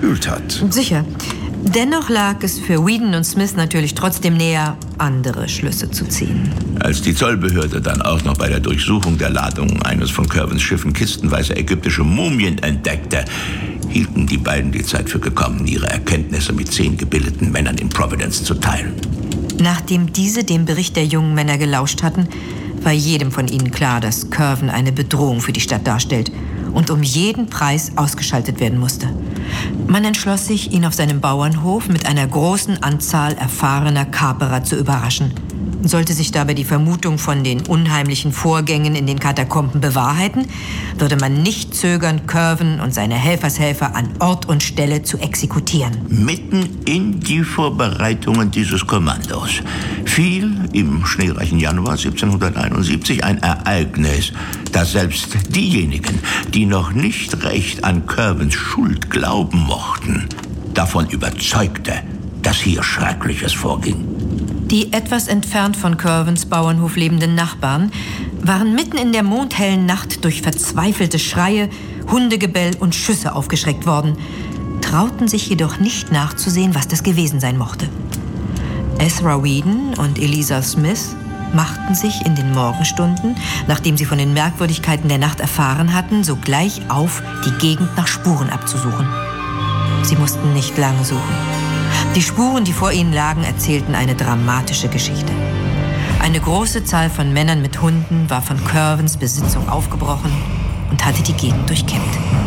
gefühlt hat. Sicher. Dennoch lag es für Whedon und Smith natürlich trotzdem näher, andere Schlüsse zu ziehen. Als die Zollbehörde dann auch noch bei der Durchsuchung der Ladung eines von Curvens Schiffen kistenweise ägyptische Mumien entdeckte, hielten die beiden die Zeit für gekommen, ihre Erkenntnisse mit 10 gebildeten Männern in Providence zu teilen. Nachdem diese dem Bericht der jungen Männer gelauscht hatten, war jedem von ihnen klar, dass Curven eine Bedrohung für die Stadt darstellt und um jeden Preis ausgeschaltet werden musste. Man entschloss sich, ihn auf seinem Bauernhof mit einer großen Anzahl erfahrener Kaperer zu überraschen. Sollte sich dabei die Vermutung von den unheimlichen Vorgängen in den Katakomben bewahrheiten, würde man nicht zögern, Curven und seine Helfershelfer an Ort und Stelle zu exekutieren. Mitten in die Vorbereitungen dieses Kommandos fiel im schneereichen Januar 1771 ein Ereignis, das selbst diejenigen, die noch nicht recht an Curvens Schuld glauben mochten, davon überzeugte, dass hier Schreckliches vorging. Die etwas entfernt von Curvens Bauernhof lebenden Nachbarn waren mitten in der mondhellen Nacht durch verzweifelte Schreie, Hundegebell und Schüsse aufgeschreckt worden, trauten sich jedoch nicht nachzusehen, was das gewesen sein mochte. Ezra Whedon und Eliza Smith machten sich in den Morgenstunden, nachdem sie von den Merkwürdigkeiten der Nacht erfahren hatten, sogleich auf, die Gegend nach Spuren abzusuchen. Sie mussten nicht lange suchen. Die Spuren, die vor ihnen lagen, erzählten eine dramatische Geschichte. Eine große Zahl von Männern mit Hunden war von Curvens Besitzung aufgebrochen und hatte die Gegend durchkämmt.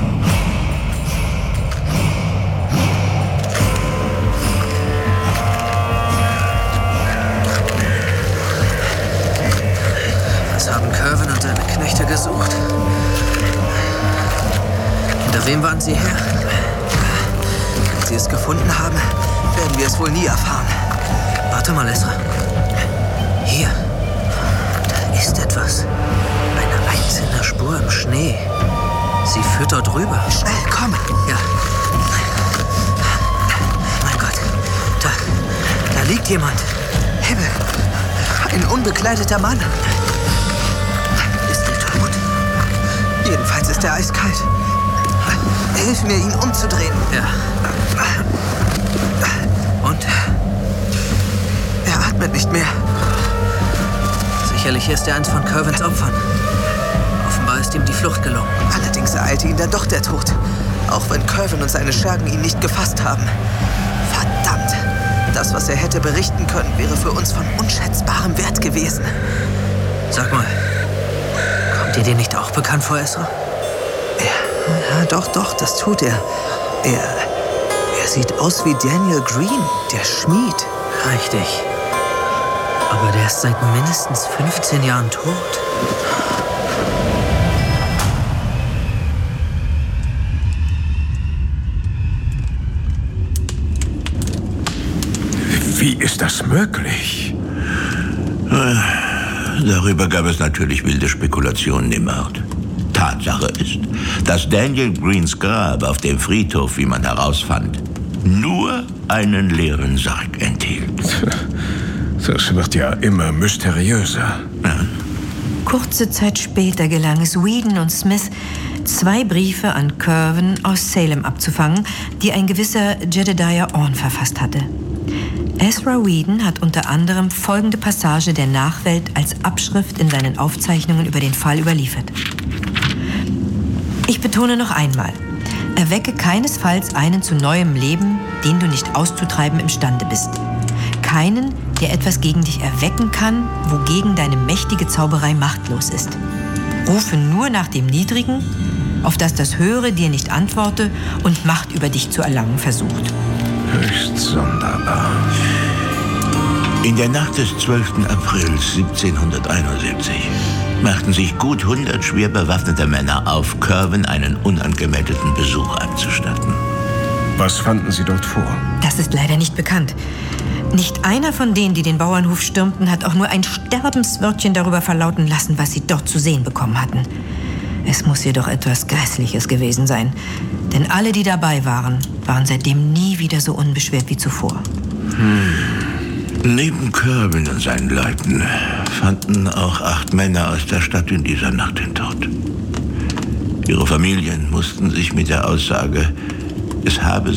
Was haben Curven und seine Knechte gesucht? Hinter wem waren sie her? Wenn sie es gefunden haben, werden wir es wohl nie erfahren. Warte mal, Ezra. Hier. Da ist etwas. Eine einzelne Spur im Schnee. Sie führt dort rüber. Schnell, komm. Ja. Mein Gott. Da liegt jemand. Himmel. Ein unbekleideter Mann. Ist er tot? Jedenfalls ist er eiskalt. Hilf mir, ihn umzudrehen. Ja. Und? Er atmet nicht mehr. Sicherlich ist er eins von Curvens Opfern. Offenbar ist ihm die Flucht gelungen. Allerdings ereilte ihn dann doch der Tod. Auch wenn Curven und seine Schergen ihn nicht gefasst haben. Verdammt! Das, was er hätte berichten können, wäre für uns von unschätzbarem Wert gewesen. Sag mal, kommt dir nicht auch bekannt vor, Ezra? Ja, doch, das tut er. Er sieht aus wie Daniel Green, der Schmied. Richtig. Aber der ist seit mindestens 15 Jahren tot. Wie ist das möglich? Darüber gab es natürlich wilde Spekulationen im Ort. Tatsache ist, dass Daniel Greens Grab auf dem Friedhof, wie man herausfand, nur einen leeren Sarg enthielt. Das wird ja immer mysteriöser. Ja. Kurze Zeit später gelang es Whedon und Smith, 2 Briefe an Curven aus Salem abzufangen, die ein gewisser Jedediah Orne verfasst hatte. Ezra Whedon hat unter anderem folgende Passage der Nachwelt als Abschrift in seinen Aufzeichnungen über den Fall überliefert. Ich betone noch einmal, erwecke keinesfalls einen zu neuem Leben, den du nicht auszutreiben imstande bist. Keinen, der etwas gegen dich erwecken kann, wogegen deine mächtige Zauberei machtlos ist. Rufe nur nach dem Niedrigen, auf das das Höhere dir nicht antworte und Macht über dich zu erlangen versucht. Höchst sonderbar. In der Nacht des 12. April 1771 machten sich gut 100 schwer bewaffnete Männer auf, Curven einen unangemeldeten Besuch abzustatten. Was fanden Sie dort vor? Das ist leider nicht bekannt. Nicht einer von denen, die den Bauernhof stürmten, hat auch nur ein Sterbenswörtchen darüber verlauten lassen, was sie dort zu sehen bekommen hatten. Es muss jedoch etwas Grässliches gewesen sein. Denn alle, die dabei waren, waren seitdem nie wieder so unbeschwert wie zuvor. Neben Curven und seinen Leuten fanden auch 8 Männer aus der Stadt in dieser Nacht den Tod. Ihre Familien mussten sich mit der Aussage, es habe